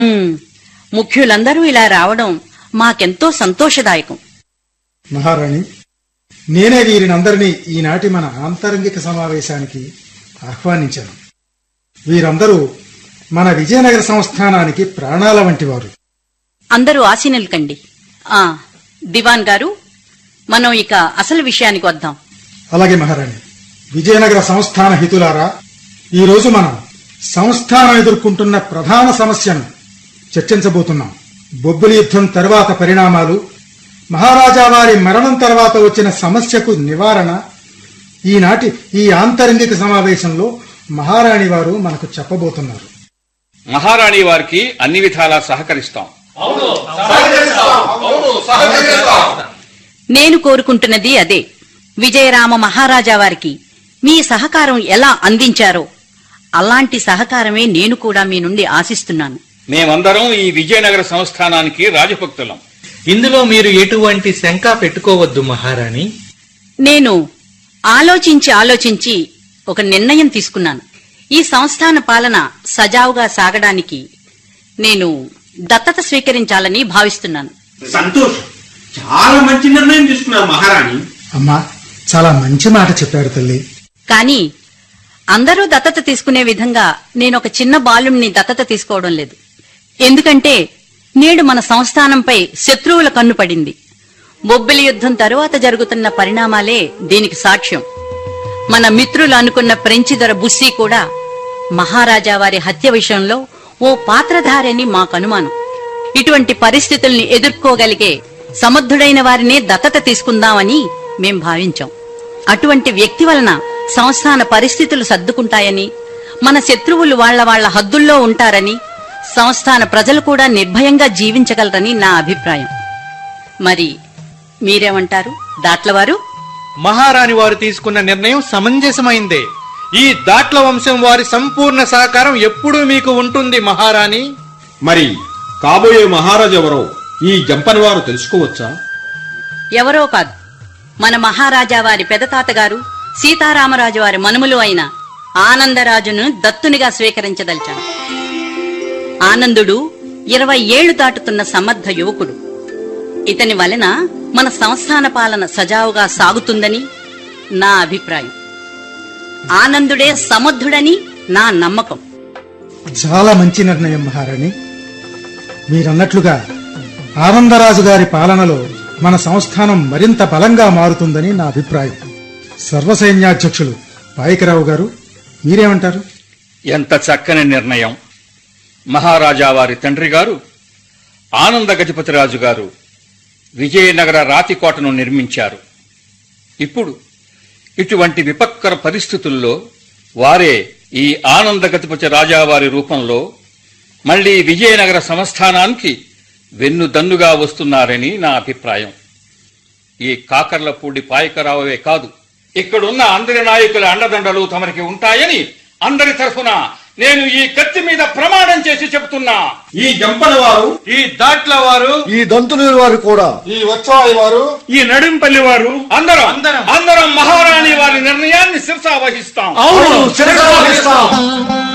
ముఖ్యులందరూ ఇలా రావడం మాకెంతో సంతోషదాయకం. మహారాణి, నేనే వీరినందరినీ ఈనాటి మన ఆంతరంగిక సమావేశానికి ఆహ్వానించాను. వీరందరూ మన విజయనగర సంస్థానానికి ప్రాణాల వంటివారు. అందరూ ఆశీనులు కండి. దివాన్ గారు, మనం ఇక అసలు విషయానికి వద్దాం. అలాగే మహారాణి. విజయనగర సంస్థాన హితులారా, ఈరోజు మనం సంస్థానం ఎదుర్కొంటున్న ప్రధాన సమస్యను చర్చించబోతున్నాం. బొబ్బిలి యుద్ధం తర్వాత పరిణామాలు, మహారాజా వారి మరణం తర్వాత వచ్చిన సమస్యకు నివారణ ఈనాటి ఈ ఆంతరంగిక సమావేశంలో మహారాణి వారు మనకు చెప్పబోతున్నారు. మహారాణి వారికి అన్ని విధాలా సహకరిస్తాం. నేను కోరుకుంటున్నది అదే. విజయరామ మహారాజా వారికి మీ సహకారం ఎలా అందించారో అలాంటి సహకారమే నేను కూడా మీ నుండి ఆశిస్తున్నాను. మేమందరం ఈ విజయనగర సంస్థానానికి రాజభక్తులం. ఇందులో మీరు ఎటువంటి శంక పెట్టుకోవద్దు మహారాణి. నేను ఆలోచించి ఒక నిర్ణయం తీసుకున్నాను. ఈ సంస్థాన పాలన సజావుగా సాగడానికి నేను దత్తత స్వీకరించాలని భావిస్తున్నాను. సంతోషం, చాలా మంచి నిర్ణయం తీసుకున్నారు మహారాణి. అమ్మా, చాలా మంచి మాట చెప్పారు తల్లి. కాని అందరూ దత్తత తీసుకునే విధంగా నేనొక చిన్న బాలుణ్ణి దత్తత తీసుకోవడం లేదు. ఎందుకంటే నేడు మన సంస్థానంపై శత్రువుల కన్ను పడింది. బొబ్బిలి యుద్ధం తరువాత జరుగుతున్న పరిణామాలే దీనికి సాక్ష్యం. మన మిత్రులు అనుకున్న ఫ్రెంచి దొర బుస్సీ కూడా మహారాజా వారి హత్య విషయంలో ఓ పాత్రధారని మాకు అనుమానం. ఇటువంటి పరిస్థితుల్ని ఎదుర్కోగలిగే సమర్థుడైన వారినే దత్తత తీసుకుందామని మేం భావించాం. అటువంటి వ్యక్తి వలన సంస్థాన పరిస్థితులు సర్దుకుంటాయని, మన శత్రువులు వాళ్ల హద్దుల్లో ఉంటారని, సంస్థాన ప్రజలు కూడా నిర్భయంగా జీవించగలరని నా అభిప్రాయం. మరి మీరేమంటారు దాట్లవారు? మహారాణి వారు తీసుకున్న నిర్ణయం సమంజసమైందే. ఈ దాట్ల వంశం వారి సంపూర్ణ సహకారం ఎప్పుడూ మీకు ఉంటుంది మహారాణి. మరి కాబోయే మహారాజు ఎవరో ఈ జంపని వారు తెలుసుకోవచ్చా? ఎవరో కాదు, మన మహారాజా వారి పెదతాతగారు సీతారామరాజు వారి మనుమలు అయిన ఆనందరాజును దత్తునిగా స్వీకరించదలిచాను. ఆనందుడు 20 ఏళ్లు దాటుతున్న సమర్థ యువకుడు. ఇతని వలన మన సంస్థాన పాలన సజావుగా సాగుతుందని నా అభిప్రాయం. ఆనందుడే సమర్థుడని నా నమ్మకం. చాలా మంచి నిర్ణయం మహారాణి. మీరన్నట్లుగా ఆనందరాజు గారి పాలనలో మన సంస్థానం మరింత బలంగా మారుతుందని నా అభిప్రాయం. సర్వసైన్యాధ్యక్షులు పాయకరావు గారు, మీరేమంటారు? ఎంత చక్కని నిర్ణయం. మహారాజా వారి తండ్రి గారు ఆనంద గజపతిరాజు గారు విజయనగర రాతికోటను నిర్మించారు. ఇప్పుడు ఇటువంటి విపత్కర పరిస్థితుల్లో వారే ఈ ఆనంద గజపతి రాజావారి రూపంలో మళ్లీ విజయనగర సంస్థానానికి వెన్నుదన్నుగా వస్తున్నారని నా అభిప్రాయం. ఈ కాకర్లపూడి పాయకరావే కాదు, ఇక్కడున్న అందరి నాయకుల అండదండలు తమరికి ఉంటాయని అందరి తరఫున నేను ఈ కత్తి మీద ప్రమాణం చేసి చెబుతున్నా. ఈ జంపని వారు, ఈ దాట్ల వారు, ఈ దంతులూరు వారు కూడా, ఈ వచ్చాయి వారు, ఈ నడింపల్లి వారు అందరం మహారాణి వారి నిర్ణయాన్ని శిరసా వహిస్తాం. అవును, శిరసా వహిస్తాం.